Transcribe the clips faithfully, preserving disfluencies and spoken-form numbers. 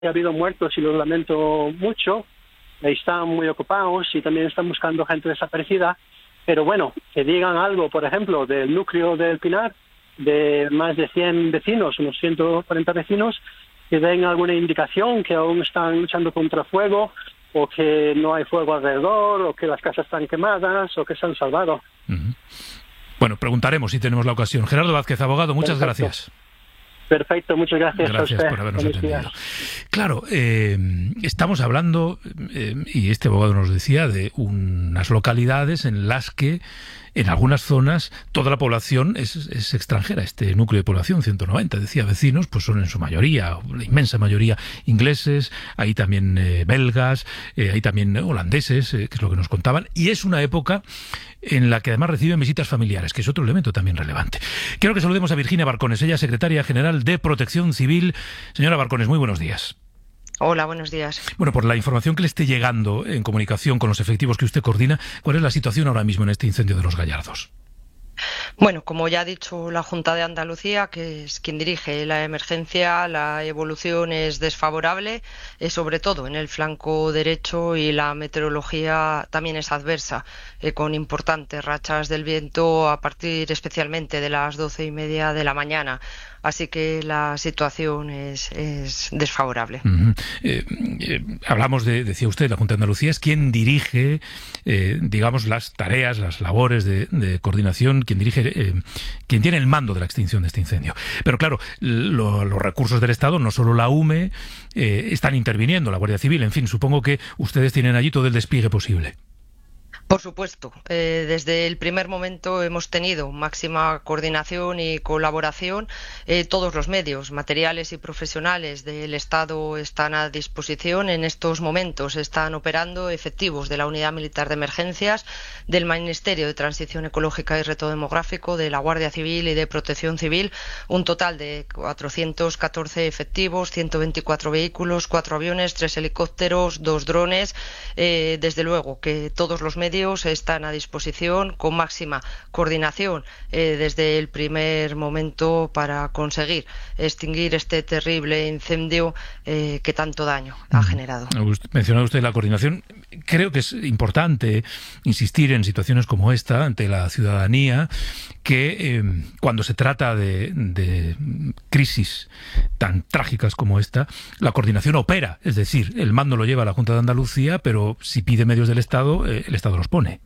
ha habido muertos y los lamento mucho. Están muy ocupados y también están buscando gente desaparecida. Pero bueno, que digan algo, por ejemplo, del núcleo del Pinar, de más de cien vecinos, unos ciento cuarenta vecinos, que den alguna indicación que aún están luchando contra fuego, o que no hay fuego alrededor, o que las casas están quemadas, o que se han salvado. Uh-huh. Bueno, preguntaremos si tenemos la ocasión. Gerardo Vázquez, abogado, muchas Perfecto. gracias. Perfecto, muchas gracias, gracias a usted. por habernos Buenos atendido. días. Claro, eh, estamos hablando, eh, y este abogado nos decía, de unas localidades en las que en algunas zonas toda la población es, es extranjera. Este núcleo de población, ciento noventa, decía, vecinos, pues son en su mayoría, la inmensa mayoría, ingleses, hay también eh, belgas, eh, hay también holandeses, eh, que es lo que nos contaban, y es una época en la que además reciben visitas familiares, que es otro elemento también relevante. Quiero que saludemos a Virginia Barcones, ella es secretaria general de Protección Civil. Señora Barcones, muy buenos días. Hola, buenos días. Bueno, por la información que le esté llegando en comunicación con los efectivos que usted coordina, ¿cuál es la situación ahora mismo en este incendio de Los Gallardos? Bueno, como ya ha dicho la Junta de Andalucía, que es quien dirige la emergencia, la evolución es desfavorable, eh, sobre todo en el flanco derecho, y la meteorología también es adversa, eh, con importantes rachas del viento a partir especialmente de las doce y media de la mañana. Así que la situación es, es desfavorable. Uh-huh. eh, eh, hablamos de, decía usted, la Junta de Andalucía es quien dirige, eh, digamos, las tareas, las labores de, de coordinación, quien dirige, eh, quien tiene el mando de la extinción de este incendio. Pero claro, lo, los recursos del Estado, no solo la U M E, eh, están interviniendo, la Guardia Civil, en fin, supongo que ustedes tienen allí todo el despliegue posible. Por supuesto, eh, desde el primer momento hemos tenido máxima coordinación y colaboración. Eh, todos los medios, materiales y profesionales del Estado están a disposición. En estos momentos están operando efectivos de la Unidad Militar de Emergencias, del Ministerio de Transición Ecológica y Reto Demográfico, de la Guardia Civil y de Protección Civil, un total de cuatrocientos catorce efectivos, ciento veinticuatro vehículos, cuatro aviones, tres helicópteros, dos drones. Eh, desde luego que todos los medios están a disposición con máxima coordinación eh, desde el primer momento para conseguir extinguir este terrible incendio eh, que tanto daño ha generado. Mencionaba usted la coordinación. Creo que es importante insistir en situaciones como esta ante la ciudadanía, que eh, cuando se trata de, de crisis tan trágicas como esta, la coordinación opera. Es decir, el mando lo lleva la Junta de Andalucía, pero si pide medios del Estado, eh, el Estado los pone.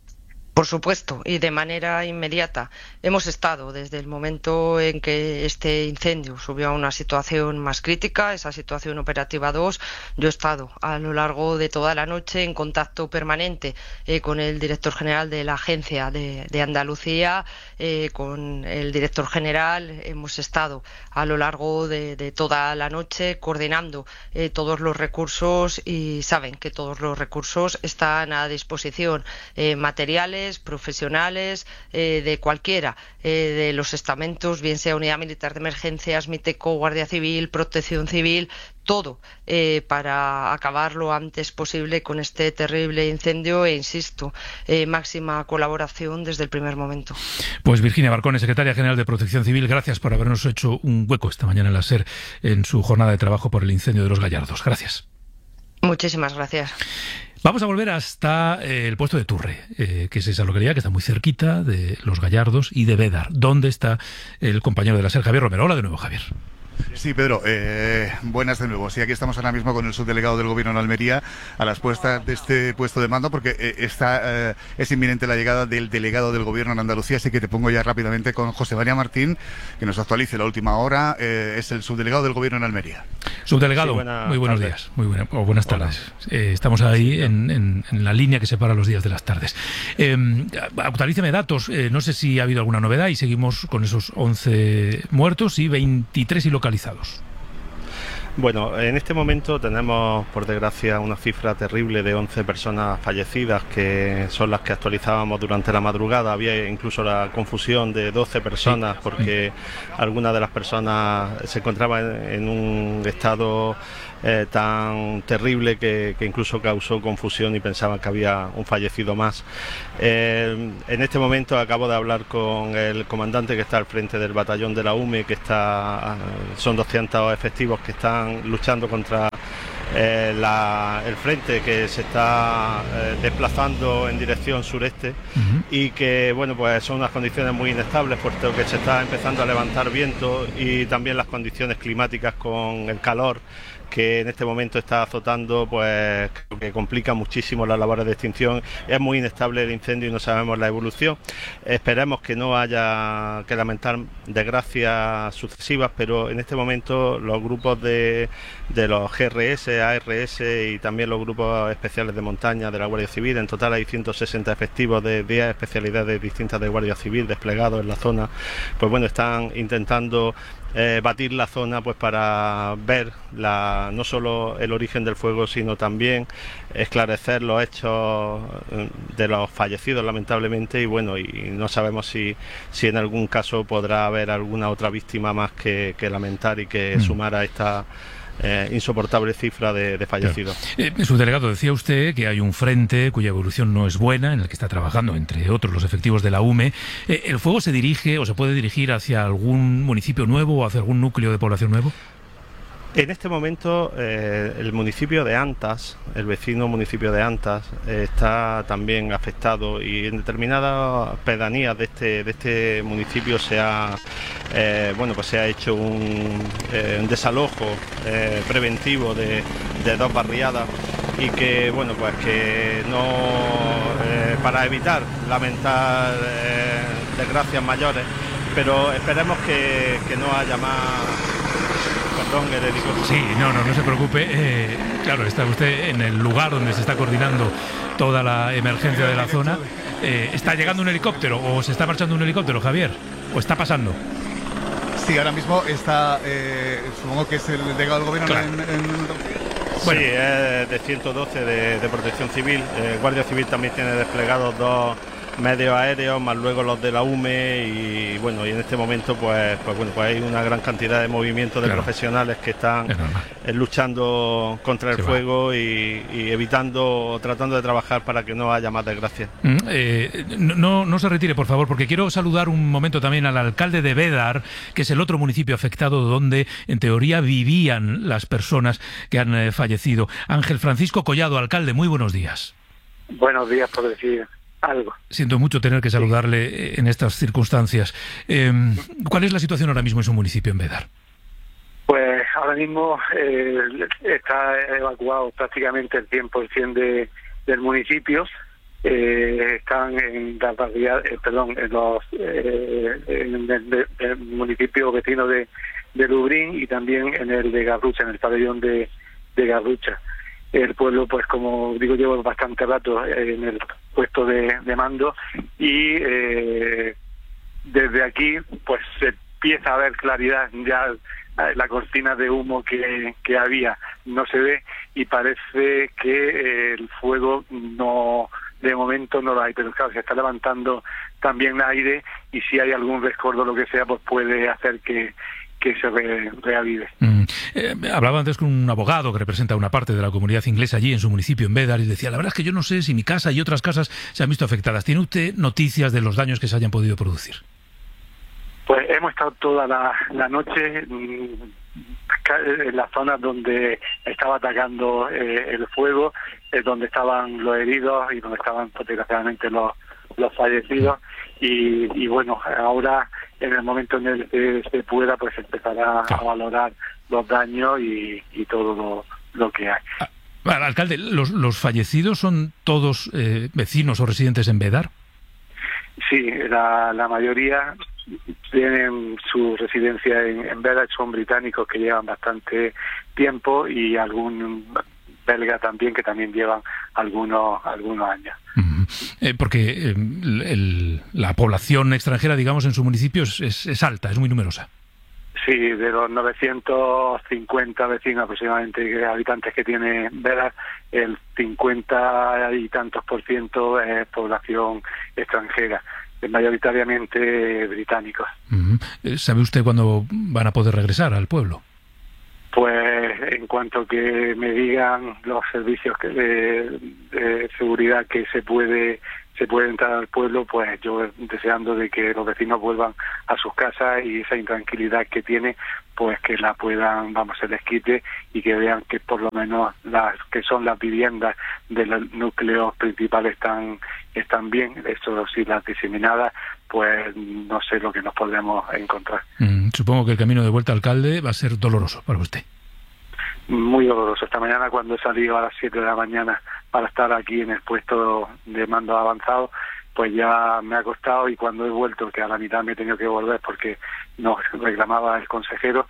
Por supuesto, y de manera inmediata. Hemos estado desde el momento en que este incendio subió a una situación más crítica, esa situación operativa dos. Yo he estado a lo largo de toda la noche en contacto permanente eh, con el director general de la Agencia de, de Andalucía, eh, con el director general. Hemos estado a lo largo de, de toda la noche coordinando eh, todos los recursos, y saben que todos los recursos están a disposición, eh, materiales, profesionales, eh, de cualquiera eh, de los estamentos, bien sea Unidad Militar de Emergencias, Miteco, Guardia Civil, Protección Civil, todo eh, para acabar lo antes posible con este terrible incendio, e insisto, eh, máxima colaboración desde el primer momento. Pues Virginia Barcones, secretaria general de Protección Civil, gracias por habernos hecho un hueco esta mañana en la SER en su jornada de trabajo por el incendio de Los Gallardos. Gracias. Muchísimas gracias. Vamos a volver hasta eh, el puesto de Turre, eh, que es esa localidad que está muy cerquita de Los Gallardos y de Bédar. ¿Dónde está el compañero de la SER, Javier Romero? Hola de nuevo, Javier. Sí, Pedro, eh, buenas de nuevo. Sí, aquí estamos ahora mismo con el subdelegado del Gobierno en Almería a las puestas de este puesto de mando, porque eh, está eh, es inminente la llegada del delegado del Gobierno en Andalucía, así que te pongo ya rápidamente con José María Martín, que nos actualice la última hora. Eh, es el subdelegado del Gobierno en Almería. Subdelegado, sí, buena muy buenos tarde. días, muy buena, o buenas tardes. Eh, estamos ahí sí, en, en, en la línea que separa los días de las tardes. Eh, actualíceme datos, eh, no sé si ha habido alguna novedad, y seguimos con esos once muertos y veintitrés ilocalizados. Bueno, en este momento tenemos, por desgracia, una cifra terrible de once personas fallecidas, que son las que actualizábamos durante la madrugada. Había incluso la confusión de doce personas, porque algunas de las personas se encontraban en un estado eh, tan terrible que, que incluso causó confusión y pensaban que había un fallecido más. Eh, en este momento acabo de hablar con el comandante que está al frente del batallón de la U M E, que está, son doscientos efectivos que están luchando contra Eh, la, el frente que se está eh, desplazando en dirección sureste, uh-huh. y que bueno, pues son unas condiciones muy inestables, puesto que se está empezando a levantar viento, y también las condiciones climáticas con el calor que en este momento está azotando, pues que complica muchísimo las labores de extinción. Es muy inestable el incendio y no sabemos la evolución. Esperemos que no haya que lamentar desgracias sucesivas, pero en este momento los grupos de, de los G R S, A R S y también los grupos especiales de montaña de la Guardia Civil, en total hay ciento sesenta efectivos de diez especialidades distintas de Guardia Civil desplegados en la zona, pues bueno, están intentando Eh, batir la zona, pues para ver la, no solo el origen del fuego, sino también esclarecer los hechos de los fallecidos, lamentablemente, y bueno, y no sabemos si, si en algún caso podrá haber alguna otra víctima más que, que lamentar y que mm. sumar a esta Eh, insoportable cifra de, de fallecidos. Claro. Eh, subdelegado, decía usted que hay un frente cuya evolución no es buena, en el que está trabajando, entre otros, los efectivos de la U M E. Eh, ¿El fuego se dirige o se puede dirigir hacia algún municipio nuevo o hacia algún núcleo de población nuevo? En este momento eh, el municipio de Antas, el vecino municipio de Antas, eh, está también afectado, y en determinadas pedanías de este de este municipio se ha eh, bueno pues se ha hecho un, eh, un desalojo eh, preventivo de, de dos barriadas, y que bueno pues que no eh, para evitar lamentar eh, desgracias mayores, pero esperemos que, que no haya más. Sí, no, no, no se preocupe. Eh, claro, está usted en el lugar donde se está coordinando toda la emergencia de la zona. Eh, ¿Está llegando un helicóptero o se está marchando un helicóptero, Javier? ¿O está pasando? Sí, ahora mismo está, eh, supongo que es el delegado del gobierno. Claro. en, en... Bueno. Sí, es de ciento doce de, de Protección Civil. Eh, Guardia Civil también tiene desplegados dos medios aéreos, más luego los de la U M E, y bueno, y en este momento pues pues bueno pues hay una gran cantidad de movimientos de claro. profesionales que están eh, luchando contra el Se fuego y, y evitando, tratando de trabajar para que no haya más desgracias. Mm, eh, no, no se retire, por favor, porque quiero saludar un momento también al alcalde de Bédar, que es el otro municipio afectado donde en teoría vivían las personas que han eh, fallecido. Ángel Francisco Collado, alcalde, muy buenos días. Buenos días, por decir algo. Siento mucho tener que saludarle sí. en estas circunstancias. Eh, ¿Cuál es la situación ahora mismo en su municipio, en Bédar? Pues ahora mismo eh, está evacuado prácticamente el cien por ciento de, del municipio. Eh, están en la barriada, eh, perdón, en los eh, en el, de, el municipio vecino de, de Lubrín, y también en el de Garrucha, en el pabellón de, de Garrucha. El pueblo, pues como digo, llevo bastante rato en el puesto de, de mando, y eh, desde aquí pues se empieza a ver claridad. Ya la cortina de humo que, que había no se ve, y parece que el fuego no, de momento no lo hay, pero claro, se está levantando también aire, y si hay algún rescoldo o lo que sea, pues puede hacer que que se re, reavive. Mm. Eh, hablaba antes con un abogado que representa una parte de la comunidad inglesa allí en su municipio, en Bédar, y decía, la verdad es que yo no sé si mi casa y otras casas se han visto afectadas. ¿Tiene usted noticias de los daños que se hayan podido producir? Pues hemos estado toda la, la noche en las zonas donde estaba atacando eh, el fuego, eh, donde estaban los heridos y donde estaban, desgraciadamente, los, los fallecidos. Y, y bueno, ahora en el momento en el que se pueda, pues empezará a valorar los daños y, y todo lo, lo que hay. Ah, bueno, alcalde, ¿los, los fallecidos son todos eh, vecinos o residentes en Bédar? Sí, la, la mayoría tienen su residencia en, en Bédar, son británicos que llevan bastante tiempo, y algún belga también, que también llevan algunos algunos años. Uh-huh. Eh, porque eh, el, la población extranjera, digamos, en su municipio es, es, es alta, es muy numerosa. Sí, de los novecientos cincuenta vecinos aproximadamente, habitantes que tiene Bédar, el cincuenta y tantos por ciento es población extranjera, mayoritariamente británicos. Uh-huh. ¿Sabe usted cuándo van a poder regresar al pueblo? Pues en cuanto que me digan los servicios que de, de seguridad que se puede se puede entrar al pueblo, pues yo deseando de que los vecinos vuelvan a sus casas y esa intranquilidad que tiene, pues que la puedan, vamos, se les quite y que vean que por lo menos las que son las viviendas de los núcleos principales están están bien. Eso sí, las diseminadas, pues no sé lo que nos podremos encontrar. Mm, supongo que el camino de vuelta, alcalde, va a ser doloroso para usted. Muy doloroso. Esta mañana, cuando he salido a las siete de la mañana para estar aquí en el puesto de mando avanzado, pues ya me ha costado, y cuando he vuelto, que a la mitad me he tenido que volver porque nos reclamaba el consejero,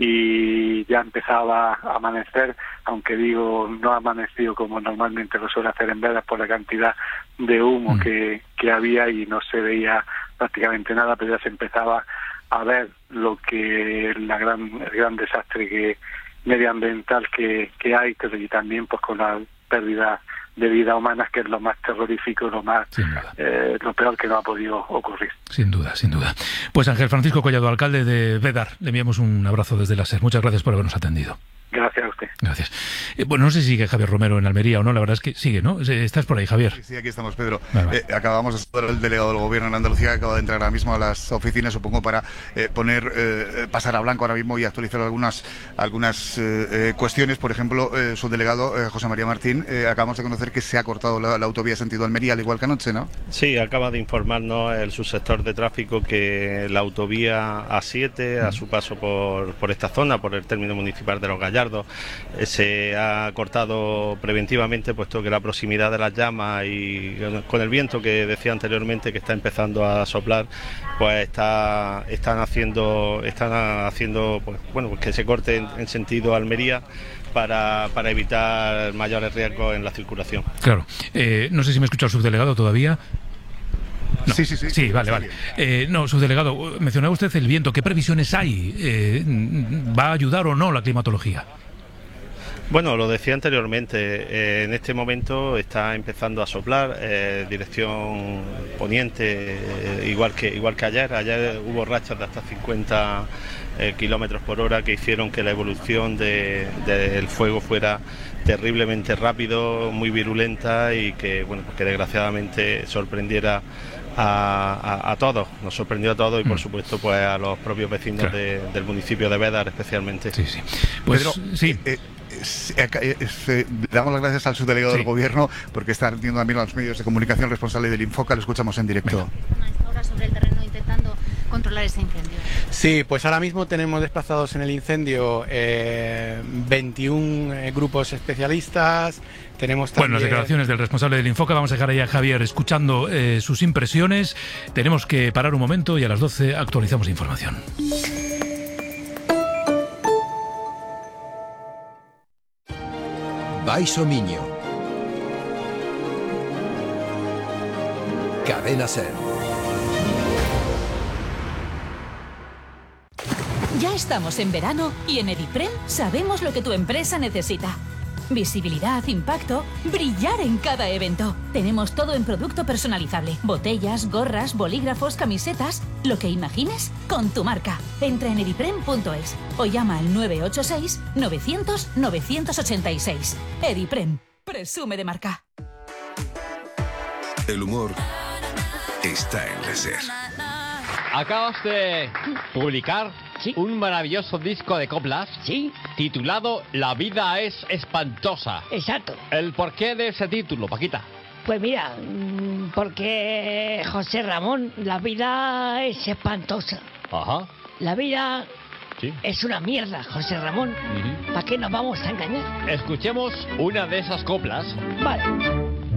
y ya empezaba a amanecer, aunque digo, no ha amanecido como normalmente lo suele hacer en Bedas por la cantidad de humo mm. que, que había, y no se veía prácticamente nada, pero ya se empezaba a ver lo que la gran el gran desastre que medioambiental que, que hay, y también pues con la pérdida de vidas humanas, que es lo más terrorífico, lo más eh, lo peor que no ha podido ocurrir. Sin duda, sin duda. Pues Ángel Francisco Collado, alcalde de Bédar, le enviamos un abrazo desde la SER. Muchas gracias por habernos atendido. Gracias a usted. Gracias. Eh, bueno, no sé si sigue Javier Romero en Almería o no, la verdad es que sigue, ¿no? Estás por ahí, Javier. Sí, sí, aquí estamos, Pedro. Vale, vale. Eh, acabamos de saludar al delegado del Gobierno en Andalucía, que acaba de entrar ahora mismo a las oficinas, supongo, para eh, poner, eh, pasar a blanco ahora mismo y actualizar algunas algunas eh, cuestiones. Por ejemplo, eh, su delegado, eh, José María Martín, eh, acabamos de conocer que se ha cortado la, la autovía sentido Almería, al igual que anoche, ¿no? Sí, acaba de informarnos el subsector de tráfico que la autovía A siete, a su paso por, por esta zona, por el término municipal de Los Gallardos, se ha cortado preventivamente, puesto que la proximidad de las llamas y con el viento que decía anteriormente que está empezando a soplar, pues está están haciendo están haciendo pues bueno pues que se corte en, en sentido Almería para, para evitar mayores riesgos en la circulación. Claro. Eh, no sé si me escucha el subdelegado todavía. No. Sí, sí, sí. Sí, vale, vale. Eh, no, subdelegado, mencionaba usted el viento. ¿Qué previsiones hay? Eh, ¿Va a ayudar o no la climatología? Bueno, lo decía anteriormente, eh, en este momento está empezando a soplar, eh, dirección poniente, eh, igual que igual que ayer. Ayer hubo rachas de hasta cincuenta eh, kilómetros por hora que hicieron que la evolución de, de, del fuego fuera terriblemente rápido, muy virulenta, y que, bueno, pues que desgraciadamente sorprendiera A, a, a todos, nos sorprendió a todos, y por supuesto pues a los propios vecinos claro. de, del municipio de Bédar especialmente. Sí, sí. Pues Pedro, sí. Eh, eh, eh, eh, damos las gracias al subdelegado sí. del Gobierno, porque está atendiendo también a los medios de comunicación, responsable del Infoca. Lo escuchamos en directo. Ahora sobre el terreno intentando controlar ese incendio. Sí, pues ahora mismo tenemos desplazados en el incendio eh, veintiún eh, grupos especialistas. Tenemos también... Bueno, las declaraciones del responsable del Infoca. Vamos a dejar ahí a Javier escuchando eh, sus impresiones. Tenemos que parar un momento y a las doce actualizamos información. Baixo Miño. Cadena SER. Ya estamos en verano y en Ediprem sabemos lo que tu empresa necesita. Visibilidad, impacto, brillar en cada evento. Tenemos todo en producto personalizable. Botellas, gorras, bolígrafos, camisetas, lo que imagines con tu marca. Entra en ediprem punto es o llama al nueve ocho seis, novecientos, novecientos ochenta y seis. Ediprem, presume de marca. El humor está en la SER. Acabas de publicar ¿Sí? un maravilloso disco de coplas ¿Sí? titulado La vida es espantosa. Exacto. ¿El porqué de ese título, Paquita? Pues mira, porque José Ramón, la vida es espantosa. Ajá. La vida ¿Sí? es una mierda, José Ramón. Uh-huh. ¿Para qué nos vamos a engañar? Escuchemos una de esas coplas. Vale.